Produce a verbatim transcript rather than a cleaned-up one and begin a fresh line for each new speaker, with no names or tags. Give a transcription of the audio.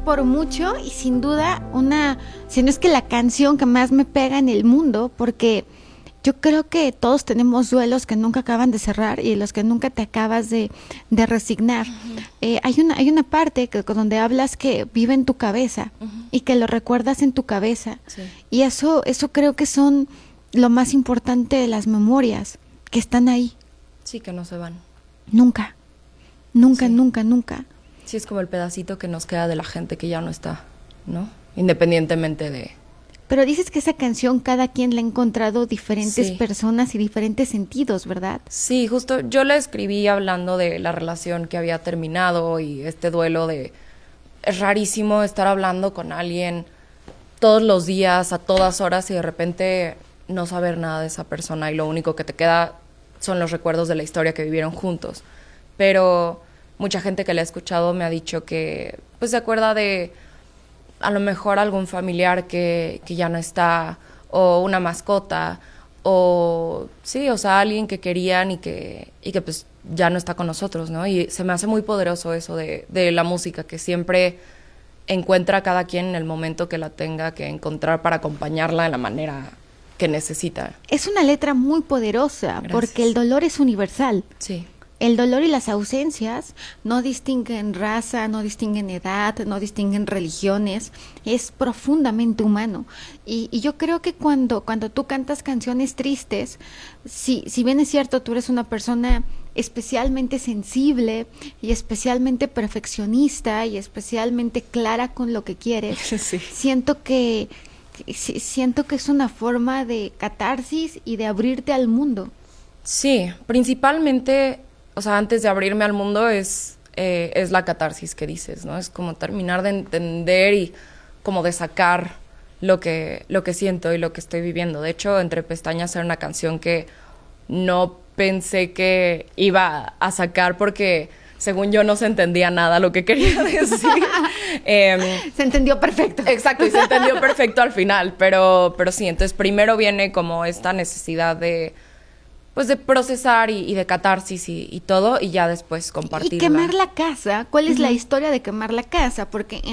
por mucho y sin duda una, si no es que la canción que más me pega en el mundo, porque yo creo que todos tenemos duelos que nunca acaban de cerrar y los que nunca te acabas de, de resignar. Uh-huh. Eh, hay una hay una parte que donde hablas que vive en tu cabeza, uh-huh, y que lo recuerdas en tu cabeza. Sí. Y eso eso creo que son lo más importante de las memorias, que están ahí.
Sí, que no se van.
Nunca, nunca,
sí.
nunca, nunca.
Sí, es como el pedacito que nos queda de la gente que ya no está, ¿no? Independientemente de...
Pero dices que esa canción cada quien la ha encontrado diferentes
sí.
personas y diferentes sentidos, ¿verdad?
Sí, justo yo la escribí hablando de la relación que había terminado y este duelo de... Es rarísimo estar hablando con alguien todos los días, a todas horas, y de repente no saber nada de esa persona y lo único que te queda son los recuerdos de la historia que vivieron juntos. Pero mucha gente que la ha escuchado me ha dicho que pues se acuerda de a lo mejor algún familiar que, que ya no está, o una mascota, o sí, o sea, alguien que querían y que, y que pues ya no está con nosotros, ¿no? Y se me hace muy poderoso eso de, de la música, que siempre encuentra a cada quien en el momento que la tenga que encontrar para acompañarla de la manera que necesita.
Es una letra muy poderosa. Gracias. Porque el dolor es universal.
Sí.
El dolor y las ausencias no distinguen raza, no distinguen edad, no distinguen religiones, es profundamente humano. Y, y yo creo que cuando, cuando tú cantas canciones tristes, si, si bien es cierto, tú eres una persona especialmente sensible y especialmente perfeccionista y especialmente clara con lo que quieres, sí. siento que, que siento que es una forma de catarsis y de abrirte al mundo.
Sí, principalmente... O sea, antes de abrirme al mundo es, eh, es la catarsis que dices, ¿no? Es como terminar de entender y como de sacar lo que, lo que siento y lo que estoy viviendo. De hecho, Entre Pestañas era una canción que no pensé que iba a sacar porque, según yo, no se entendía nada lo que quería decir. eh,
se entendió perfecto.
Exacto, y se entendió perfecto al final. Pero, pero sí, entonces primero viene como esta necesidad de... pues de procesar y, y de catarsis y, y todo, y ya después compartirla.
Y quemar la casa, ¿cuál es uh-huh. la historia de quemar la casa? Porque